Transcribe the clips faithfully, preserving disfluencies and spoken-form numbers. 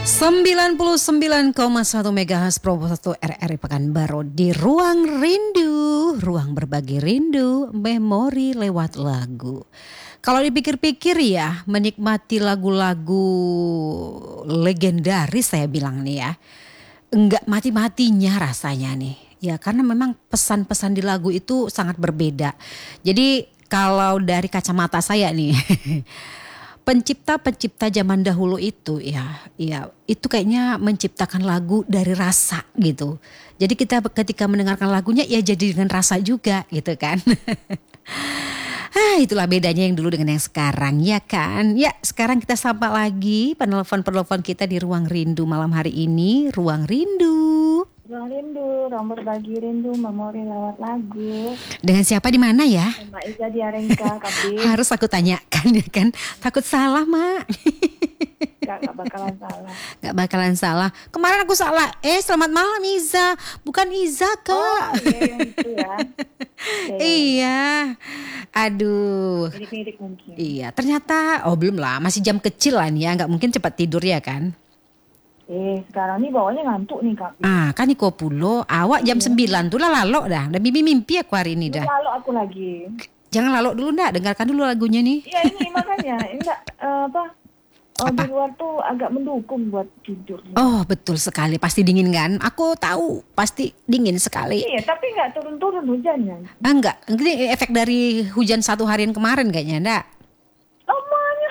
sembilan puluh sembilan koma satu megahertz Pro satu R R I Pekanbaru di Ruang Rindu, ruang berbagi rindu, memori lewat lagu. Kalau dipikir-pikir ya, menikmati lagu-lagu legendaris saya bilang nih ya, enggak mati-matinya rasanya nih. Ya karena memang pesan-pesan di lagu itu sangat berbeda. Jadi kalau dari kacamata saya nih pencipta-pencipta zaman dahulu itu ya, ya itu kayaknya menciptakan lagu dari rasa gitu. Jadi kita ketika mendengarkan lagunya ya jadi dengan rasa juga gitu kan. Ah, itulah bedanya yang dulu dengan yang sekarang ya kan. Ya sekarang kita sapa lagi penelpon-penelpon kita di Ruang Rindu malam hari ini. Ruang Rindu. Ruang Rindu, ruang berbagi rindu, memori lewat lagu. Dengan siapa di mana ya? Mbak Iza di Arengka, Kabin. Harus aku tanyakan ya kan. Takut salah mak. Gak, gak bakalan salah. Gak bakalan salah. Kemarin aku salah. Eh selamat malam Iza. Bukan Iza kak. Oh iya yang itu ya. Iya. Aduh. Mirip-mirip mungkin. Iya ternyata. Oh belum lah. Masih jam kecil lah nih ya. Gak mungkin cepat tidur ya kan. Eh sekarang nih bawahnya ngantuk nih Kak. Ah kan Niko Pulo. Awak jam Iya. sembilan tuh lah lalok dah. Udah mimpi-mimpi aku hari ini dah. Lalu aku lagi. Jangan lalok dulu ndak. Dengarkan dulu lagunya nih. Iya ini makanya. Enggak eh, apa. Oh, Apa? di luar tuh agak mendukung buat tidur. Oh betul sekali. Pasti dingin kan. Aku tahu. Pasti dingin sekali. Iya tapi nggak turun-turun hujannya. Ah enggak. Ini efek dari hujan satu harian kemarin kayaknya ndak. Lamanya.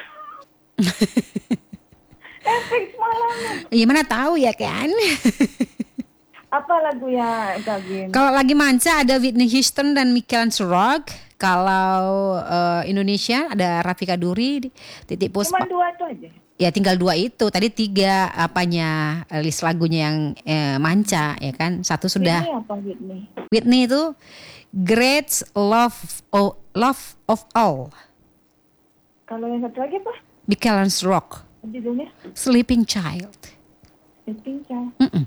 Efek semalamnya. Iya mana tahu ya kan. Apa lagu ya Kabin? Kalau lagi manca ada Whitney Houston dan Michael Rock. Kalau uh, Indonesia ada Rafika Duri, Titik Puspa. Cuma dua tuh aja. Ya tinggal dua itu. Tadi tiga apanya list lagunya yang eh, manca ya kan. Satu sudah. Ini apa Whitney? Whitney itu Great Love of, Love of All. Kalau yang satu lagi apa? Michael Rock. Judulnya? Sleeping Child. Sleeping Child. Mm-mm.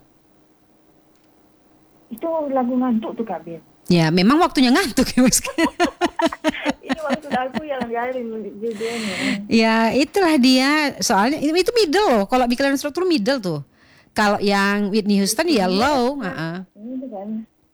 Itu lagu ngantuk tuh Kak Bir. Ya memang waktunya ngantuk ya Mas. Ini maksud aku yang biarin judulnya. Ya itulah dia. Soalnya itu middle loh. Kalau Michael Rock itu middle tuh. Kalau yang Whitney Houston ya low. Uh-uh. Ini kan.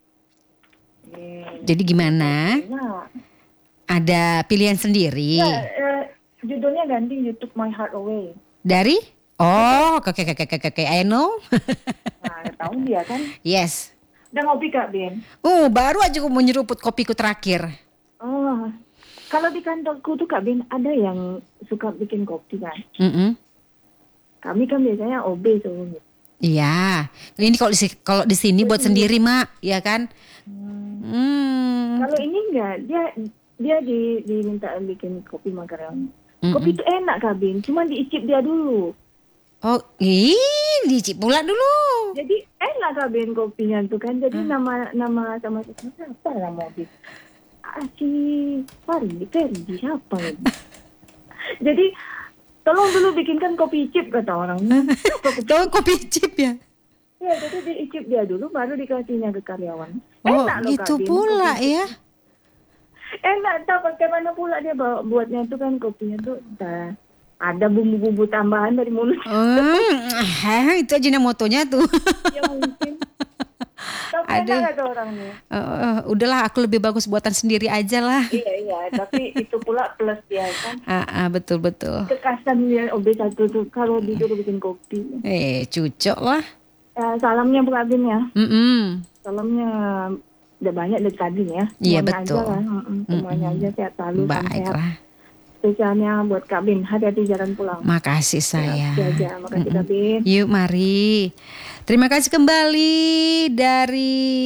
Eh, Jadi gimana? Nah, Ada pilihan sendiri ya, eh, judulnya ganti You Took My Heart Away. dari? Oh, oke oke oke oke oke. I know. Nah, tahu dia kan. Yes. Udah ngopi Kak Ben? Oh, baru aja aku mau nyeruput kopiku terakhir. Oh, kalau di kantorku tuh Kak Ben ada yang suka bikin kopi kan. Mm-mm. Kami kan biasanya O B tuh. Iya. Ini kalau di kalau di sini buat sendiri mak, ya kan? Hmm. Kalau ini enggak, dia dia di, diminta bikin kopi makaroni. Mm-mm. Kopi itu enak Kak Ben, cuma diicip dia dulu. Oh, ih, dicip pula dulu. Jadi enak Kak Ben kopinya tuh kan. Jadi nama nama sama siapa lah mau bikin? Ah, si Faridi, Faridi siapa ini? Jadi tolong dulu bikinkan kopi chip kata orang. Tahu kopi chip ya? Ya, jadi diicip dia dulu baru dikasihnya ke karyawan. Oh, Enak loh, gitu Kak Ben, pula kopi. ya. Enak tau bagaimana pula dia bawa, buatnya tuh kan kopinya tuh dah ada bumbu-bumbu tambahan dari mulut. Hmm, itu aja nama motonya tuh. Ya mungkin. Tapi Aduh. enak ada orangnya. Uh, udahlah aku lebih bagus buatan sendiri aja lah. Iya iya, tapi itu pula plus dia kan. Ah, ah, betul betul. Kekasan dia O B satu tuh kalau disuruh bikin kopi. Eh, cucok lah. Eh, salamnya Bu Kabin ya. Mm-mm. Salamnya udah banyak dari tadi ya. Iya, Semuanya betul. Aja lah. Mm-mm, semuanya Mm-mm. aja sehat selalu. salam sehat. Baiklah. Spesialnya buat Kabin, hati-hati jalan pulang. Makasih saya. Itu aja, makasih Mm-mm. Kabin. Yuk mari. Terima kasih kembali dari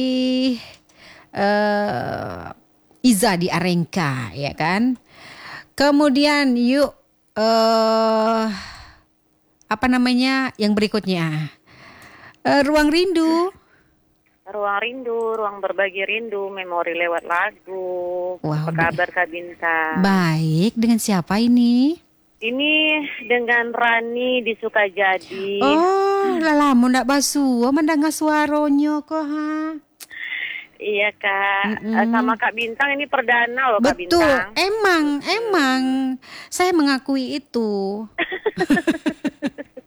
uh, Iza di Arengka ya kan. Kemudian yuk uh, apa namanya yang berikutnya uh, Ruang Rindu. Ruang rindu, ruang berbagi rindu, memori lewat lagu. Wah, Apa kabar Kak Bintang? Baik, dengan siapa ini? Ini dengan Rani di Sukajadi. Oh, lalamu ndak basuh, mendengar suaranya kok ha. Iya Kak, Mm-mm. Eh, sama Kak Bintang ini perdana loh Kak Betul, Bintang. emang, emang saya mengakui itu.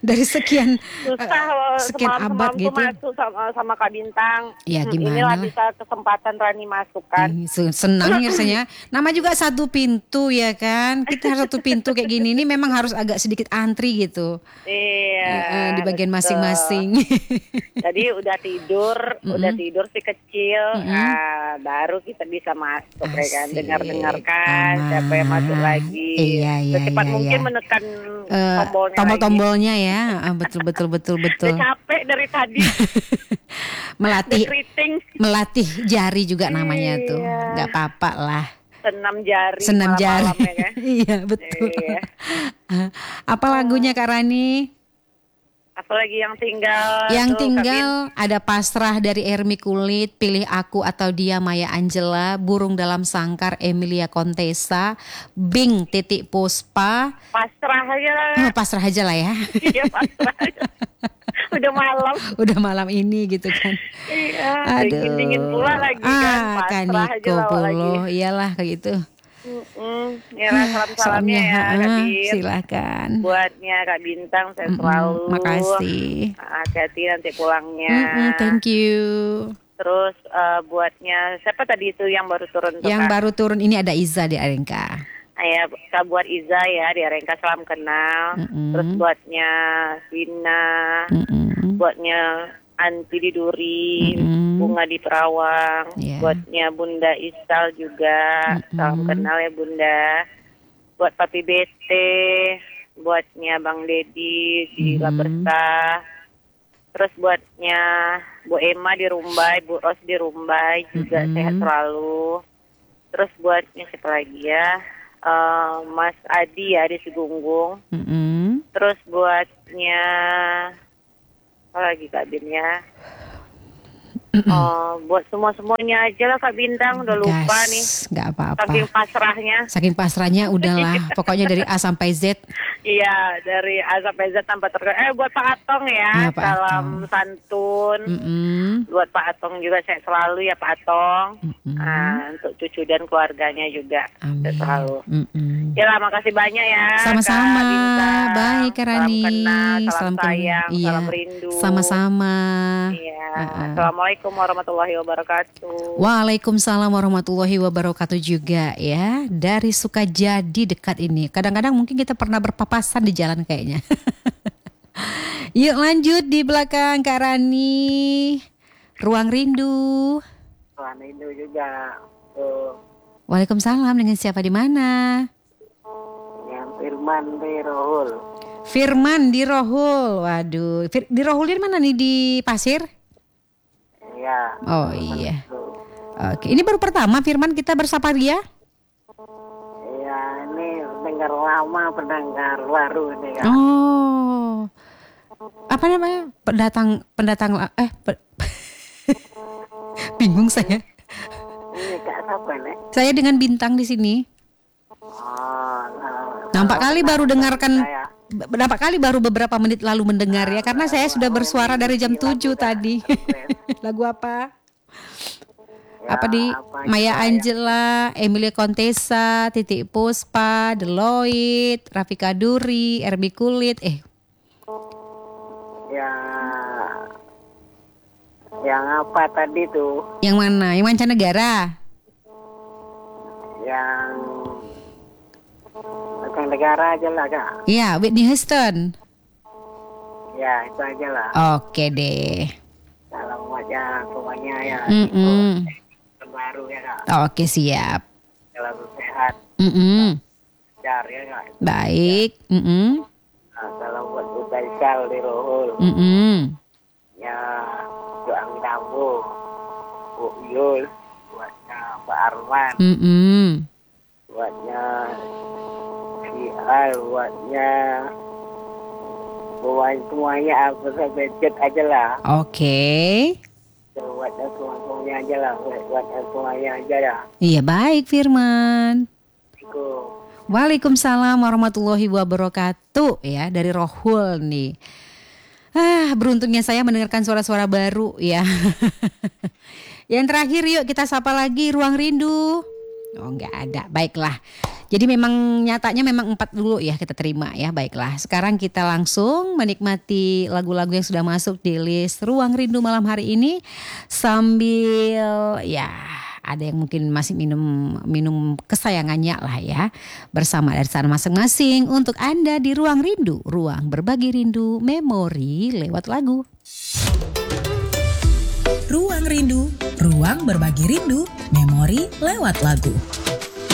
dari sekian Susah uh, sekian abad semalam-semalam tuh gitu. masuk sama, sama Kak Bintang. Ya Hmm, gimana inilah lah. bisa kesempatan Rani masuk kan. Ih, se- senang ya rasanya. Nama juga satu pintu ya kan. Kita harus satu pintu kayak gini. Ini memang harus agak sedikit antri gitu. Iya. Eh, eh, di bagian betul. masing-masing. Jadi udah tidur, udah tidur si kecil, Mm-mm. ah, baru kita bisa masuk ya kan, Asik. dengar-dengarkan Aman. siapa yang masuk lagi. Iya, iya, Secepat iya, mungkin iya. menekan Eh, tombolnya tombol-tombolnya ya. Ah, betul betul betul lagi. betul. Udah capek dari tadi, Melatih keriting, melatih jari juga namanya tuh. Iya. Nggak apa-apa lah. senam jari, Senam jari. malam-malam ya kan. Iya betul. Iya. Apa lagunya Kak Rani? Apalagi yang tinggal. Yang tuh, tinggal ada Pasrah dari Ermi Kulit, Pilih Aku atau Dia Maya Angela, Burung Dalam Sangkar Emilia Contessa, Bing titik Puspa. Kabin. Pasrah aja lah. Oh, pasrah aja lah ya. Iya, pasrah aja. Udah malam. Udah malam ini gitu kan. Iya, Aduh. dingin-dingin pula lagi kan. Ah, Pasrah aja Kaniko lah lagi. Puluh. Iyalah kayak gitu. Mm-mm. Ya lah, salam-salamnya ya Kak ah, Bin. silakan. Buatnya Kak Bintang, saya Mm-mm, selalu. makasih. Hati-hati nanti pulangnya. Mm-mm, thank you. Terus eh, buatnya, siapa tadi itu yang baru turun tuh, Yang Kak? baru turun ini ada Iza di Arenka. Ya, Kak buat Iza ya, di Arengka salam kenal. Mm-mm. Terus buatnya Vina, Mm-mm. buatnya Anti di Duri, Mm-mm. Bunga di Perawang, Iya. buatnya Bunda Isal juga, Mm-mm. salam kenal ya Bunda. Buat Papi Bete, buatnya Bang Dedi di Mm-mm. Labersa. Terus buatnya Bu Emma di Rumbai, Bu Ros di Rumbai juga Mm-mm. sehat selalu. Terus buatnya siapa lagi ya? Eh, Mas Adi ya di Sigunggung. Mm-mm. Terus buatnya apa lagi Kak Bin ya? Oh, buat semua-semuanya aja lah Kak Bintang, udah lupa Gas, nih. nggak apa-apa. Saking pasrahnya. Saking pasrahnya udahlah. Pokoknya dari A sampai Z. Iya, dari A sampai Z tanpa terkena. Eh, buat Pak Atong ya, Ya, Pak salam Atong. santun. Mm-mm. Buat Pak Atong juga saya selalu ya Pak Atong. Mm-mm. Ah, untuk cucu dan keluarganya juga Amin. saya selalu. Mm-mm. Ya lah, makasih banyak ya. Sama-sama. Kak Bintang. Baik Kak Rani. Salam kenal, salam, Salam kenal. sayang, Iya. salam rindu. Sama-sama. Iya. Uh-uh. Assalamualaikum warahmatullahi wabarakatuh. Waalaikumsalam warahmatullahi wabarakatuh juga ya. Dari Sukajadi dekat ini. Kadang-kadang mungkin kita pernah berpapasan di jalan kayaknya. Yuk lanjut di belakang Kak Rani. Ruang Rindu. Tuhan rindu juga. Tuh, Waalaikumsalam, dengan siapa di mana? yang Firman di Rohul. Firman di Rohul. Waduh, Fir- di Rohul di mana nih, di Pasir? Iya. Oh iya. Oke, ini baru pertama Firman kita bersapa dia. Iya, ini pendengar lama, pendengar baru nih Kak. Oh. Apa namanya? Pendatang pendatang eh pe- bingung saya. Ini Kak siapa nih? Saya dengan Bintang di sini. Oh, nah, Nampak kali baru dengarkan saya. Berapa kali baru beberapa menit lalu mendengar ya, karena saya sudah bersuara dari jam tujuh tadi. Lagu apa? Apa di Maya Angela, Emilia Contessa, Titik Puspa, Deloitte, Rafika Duri, Ermi Kulit. Eh, Ya, yang apa tadi tuh? yang mana? Yang mancanegara? Yang bukan negara aja lah Kak. Iya, Whitney Houston. Ya, itu aja lah. Oke deh. Salam aja semuanya ya. Mm-mm. Itu baru ya Kak. Oke, siap. Selalu sehat. Mm-mm. Jar ya Kak. Baik. Mm-mm. Nah, salam buat Bu Baisal di Rohul. Mm-mm. Ya, Bu Aminambu, Bu Yul, buatnya Pak Arman, Mm-mm. buatnya si Al, buatnya buat semuanya aku sampai chat aja lah. Oke. Buatnya semuanya aja lah, buatnya semuanya aja lah. Iya, baik Firman. Assalamualaikum. Waalaikumsalam warahmatullahi wabarakatuh ya, dari Rohul nih. Ah, beruntungnya saya mendengarkan suara-suara baru ya. Yang terakhir yuk kita sapa lagi Ruang Rindu. Oh, enggak ada. Baiklah. Jadi memang nyatanya memang empat dulu ya kita terima ya. Baiklah, sekarang kita langsung menikmati lagu-lagu yang sudah masuk di list Ruang Rindu malam hari ini sambil ya ada yang mungkin masih minum minum kesayangannya lah ya. Bersama dari sana masing-masing untuk Anda di Ruang Rindu, ruang berbagi rindu, memori lewat lagu. Ruang Rindu, ruang berbagi rindu, memori lewat lagu.